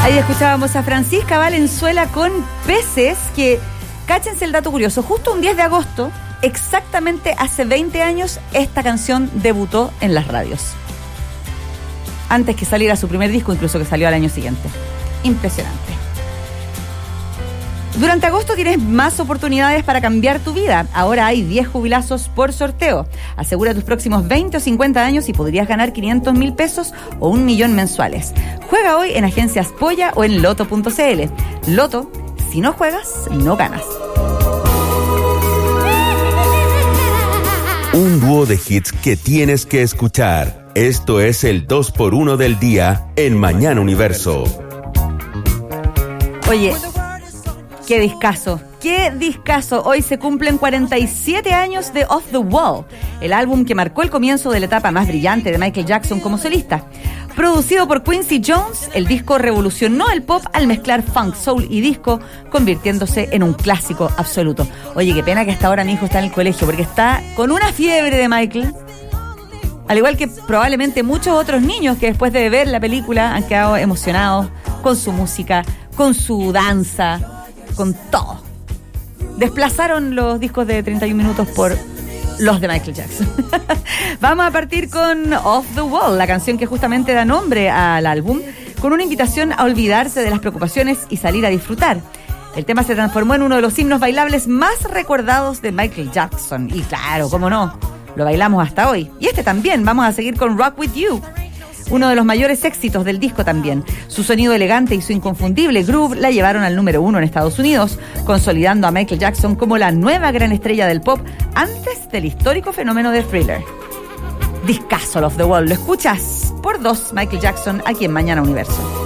Ahí escuchábamos a Francisca Valenzuela con Peces, que, cáchense el dato curioso, justo un 10 de agosto, exactamente hace 20 años, esta canción debutó en las radios. Antes que saliera su primer disco, incluso, que salió al año siguiente. Impresionante. Durante agosto tienes más oportunidades para cambiar tu vida. Ahora hay 10 jubilazos por sorteo. Asegura tus próximos 20 o 50 años y podrías ganar 500.000 pesos o 1 millón mensuales. Juega hoy en Agencias Polla o en Loto.cl. Loto, si no juegas, no ganas. Un dúo de hits que tienes que escuchar. Esto es el 2x1 del día en Mañana Universo. Oye, qué discazo, qué discazo. Hoy se cumplen 47 años de Off the Wall, el álbum que marcó el comienzo de la etapa más brillante de Michael Jackson como solista. Producido por Quincy Jones, el disco revolucionó el pop al mezclar funk, soul y disco, convirtiéndose en un clásico absoluto. Oye, qué pena que hasta ahora mi hijo está en el colegio, porque está con una fiebre de Michael, al igual que probablemente muchos otros niños que después de ver la película han quedado emocionados con su música, con su danza, con todo. Desplazaron los discos de 31 minutos por los de Michael Jackson. Vamos a partir con Off the Wall, la canción que justamente da nombre al álbum, con una invitación a olvidarse de las preocupaciones y salir a disfrutar. El tema se transformó en uno de los himnos bailables más recordados de Michael Jackson. Y claro, cómo no, lo bailamos hasta hoy. Y este también. Vamos a seguir con Rock With You, uno de los mayores éxitos del disco también. Su sonido elegante y su inconfundible groove la llevaron al número 1 en Estados Unidos, consolidando a Michael Jackson como la nueva gran estrella del pop antes del histórico fenómeno de Thriller. Discazo Off the Wall. Lo escuchas por 2, Michael Jackson, aquí en Mañana Universo.